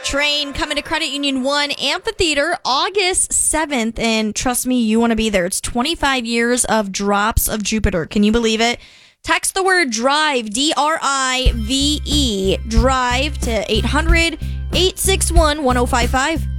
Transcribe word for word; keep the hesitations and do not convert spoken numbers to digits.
Train coming to Credit Union one Amphitheater August seventh. And trust me, you want to be there. It's twenty-five years of Drops of Jupiter. Can you believe it? Text the word DRIVE, D R I V E, DRIVE to eight hundred, eight six one, one oh five five.